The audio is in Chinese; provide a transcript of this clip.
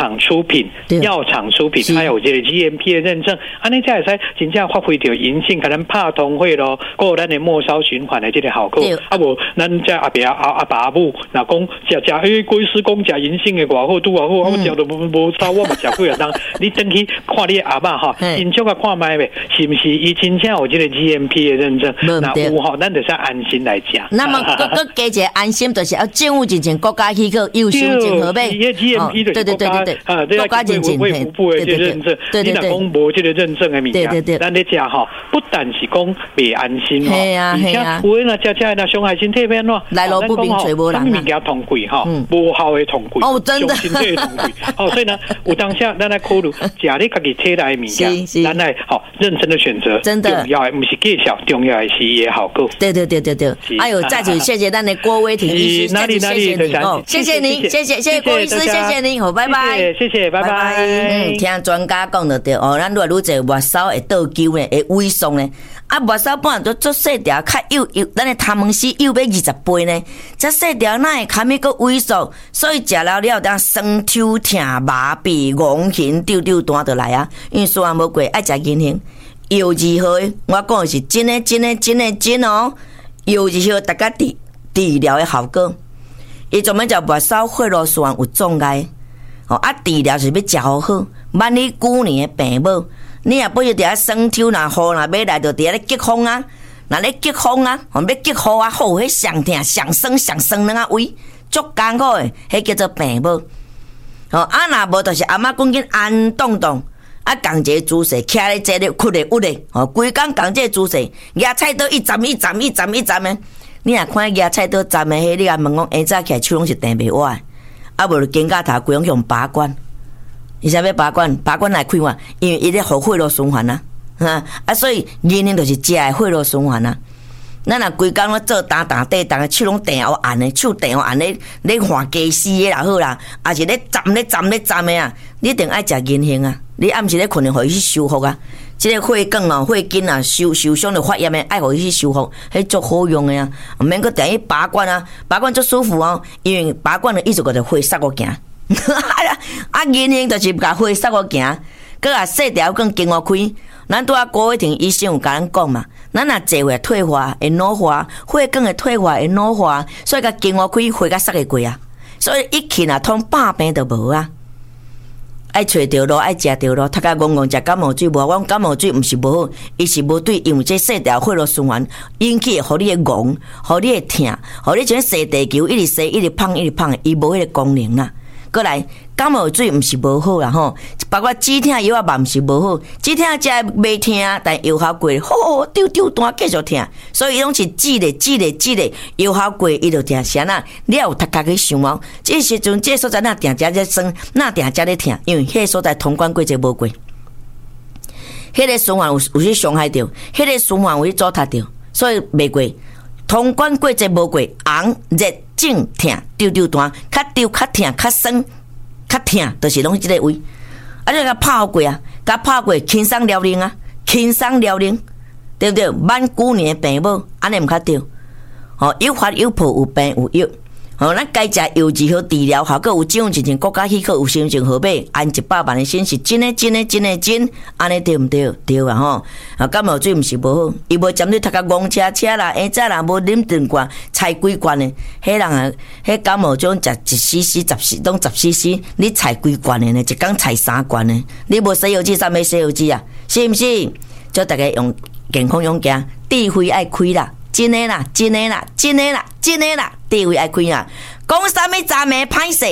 厂出品，药厂出品，还有这个 GMP 的认证，安尼才会使真正发挥到银杏，可能拍通会咯，还有咱的末梢循环的这个效果。啊无，咱这阿伯阿爸阿母，若讲食贵师公食银杏的偌好，拄偌好，我食都无差，我嘛食几啊当。你等去看你阿嬷哈，真足啊看卖呗，是不是？伊真正有这个 GMP 的认证，那有吼，咱就是安心来食。 那么搁加一个安心，就是要政府进行国家机构优秀整合呗。 GMP 就是国家认证，卫福部的这认证，你若讲无这个认证的物件，咱咧食吼，不但是讲袂安心吼，而且有那食那伤害身体变喏， 来路不明找无人啊。物件通贵吼，无效的通贵， 真的， 身体通贵。所以呢，有当下咱来考虑食你家己体内的物件，咱来认真的选择， 真的重要的不是技巧，重要的是伊的效果。 对。哎呦，再次谢谢咱的郭威霆医师， 哪里谢谢你哦，谢谢您，谢谢郭医师，谢谢您，好，拜拜， 谢谢，拜拜。 听专家讲就对哦，咱愈济末梢会倒灸呢，会萎缩呢。啊，末梢本来都做细条，较幼，咱的汤姆斯幼要20倍呢，这细条哪会堪要搁萎缩？所以食了当酸抽痛、麻痹、恶心、丢单就来啊！因为虽然无过，爱食银杏，药2号，我讲的是真哦，药2号大家治疗的效果，伊专门叫末梢血路循环有障碍，治疗是要食好，万一旧年的病无。你也不是伫遐酸抽若雨若要来，就伫遐咧激风啊！若咧激风啊，要激雨啊，好，迄上痛、上酸两啊位，足艰苦诶，迄叫做病无。若无就是阿嬷讲紧安动，共一个姿势，徛咧坐咧，屈咧屈咧，规工共这个姿势，野菜刀一站诶。你若看野菜刀站诶，你啊问讲，早起来手拢是定袂歪，啊无就肩胛头规拢用拔罐。你想要拔罐来开嘛？因为伊咧互血路循环所以银杏就是食的血路循环啊。咱若规工咧做打地动，手拢定黑暗的，手定黑暗咧换鸡丝的啦好啦，也是咧站的啊。你一定爱食银杏啊！你暗时咧困，互伊去修复啊。即个血管血筋受伤就发炎的，爱互伊去修复，迄足好用的啊！毋免搁定去拔罐啊，拔罐足舒服哦，因为拔罐的意思就是血塞我行。银杏就是甲血塞我行，搁啊细条更经我开。咱拄郭伟霆医生有甲咱讲嘛，咱若坐会退化会老化，血管会退化会老化，所以甲经我开血甲塞会过啊。所以一去若通百病都无啊。爱找着路，爱食着路，他甲戆食感冒水无？我讲感冒水毋是无好，伊是无对，因为这细条血路循环引起互你的戆，互你的痛，互你像洗地球一直洗一直胖，伊无迄个功能啦。过来，感冒水毋是无好啦吼，包括止痛药嘛毋是无好，止痛食袂痛，但药效过，丢单继续痛，所以伊拢是止咧，药效过伊就痛。啥呐？你也有读家去想哦，这时阵这所在哪定遮咧酸，哪定遮咧痛，因为迄个所在通关过节无过，迄个循环有去伤害着，迄个循环有去糟蹋着，所以袂过。通关过节无过，红热肿痛丢单，较丢较痛较酸较痛，就是拢即个位。啊，你甲泡过啊，甲泡过轻松疗龄啊，对不对？万古年的病无，安尼毋较对。有发有破，有病有药。咱该食药2号治疗效果有种进行国家许可有申请号码，按100万的薪是真，安尼对毋对？对啊感冒水毋是无好，伊无针对读甲戆车啦，早啦无啉顿罐，菜几罐的，迄人啊，迄感冒种食1cc、10拢10cc，你菜几罐的呢？一工菜3罐的，你无洗药剂，啥物洗药剂啊？是毋是？叫大家用健康勇行，智慧爱开啦。真的啦，智慧爱开啊！讲啥物昨暝歹势。